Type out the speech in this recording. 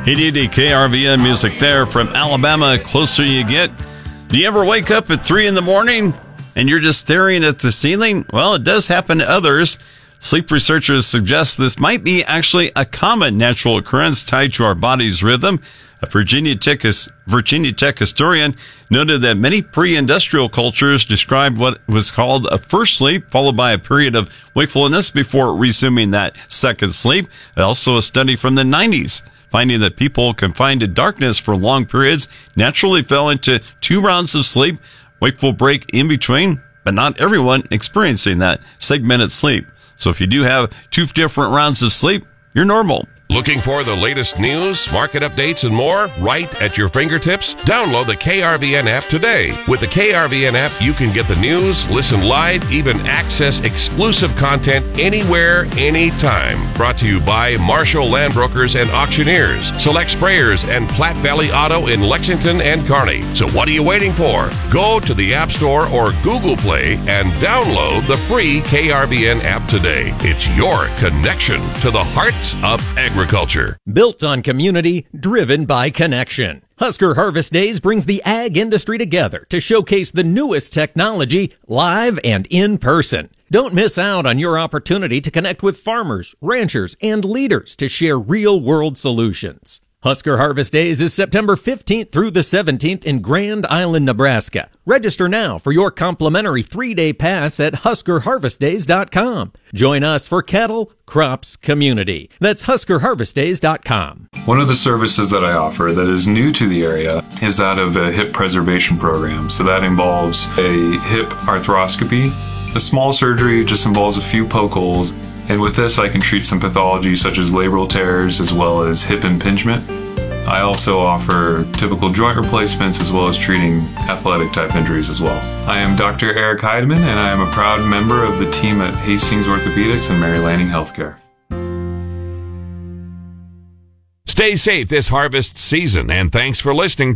880 KRVN music there from Alabama, Closer You Get. Do you ever wake up at 3 in the morning and you're just staring at the ceiling? Well, it does happen to others. Sleep researchers suggest this might be actually a common natural occurrence tied to our body's rhythm. A Virginia Tech historian noted that many pre-industrial cultures described what was called a first sleep, followed by a period of wakefulness before resuming that second sleep. Also, a study from the 90s finding that people confined to darkness for long periods naturally fell into 2 rounds of sleep, wakeful break in between, but not everyone experiencing that segmented sleep. So if you do have 2 different rounds of sleep, you're normal. Looking for the latest news, market updates, and more right at your fingertips? Download the KRVN app today. With the KRVN app, you can get the news, listen live, even access exclusive content anywhere, anytime. Brought to you by Marshall Land Brokers and Auctioneers, Select Sprayers, and Platte Valley Auto in Lexington and Kearney. So what are you waiting for? Go to the App Store or Google Play and download the free KRVN app today. It's your connection to the heart of agriculture. Built on community, driven by connection. Husker Harvest Days brings the ag industry together to showcase the newest technology live and in person. Don't miss out on your opportunity to connect with farmers, ranchers, and leaders to share real-world solutions. Husker Harvest Days is September 15th through the 17th in Grand Island, Nebraska. Register now for your complimentary 3-day pass at HuskerHarvestDays.com. Join us for cattle, crops, community. That's HuskerHarvestDays.com. One of the services that I offer that is new to the area is that of a hip preservation program. So that involves a hip arthroscopy. The small surgery just involves a few poke holes. And with this, I can treat some pathology such as labral tears as well as hip impingement. I also offer typical joint replacements as well as treating athletic type injuries as well. I am Dr. Eric Heidemann, and I am a proud member of the team at Hastings Orthopedics and Mary Lanning Healthcare. Stay safe this harvest season, and thanks for listening to